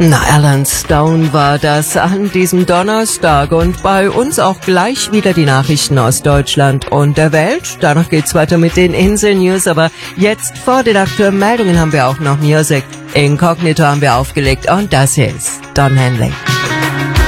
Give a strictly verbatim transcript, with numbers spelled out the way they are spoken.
Na, Alan Stone war das an diesem Donnerstag und bei uns auch gleich wieder die Nachrichten aus Deutschland und der Welt. Danach geht's weiter mit den Insel-News, aber jetzt vor den aktuellen Meldungen haben wir auch noch Music. Incognito haben wir aufgelegt und das hier ist Don Henley.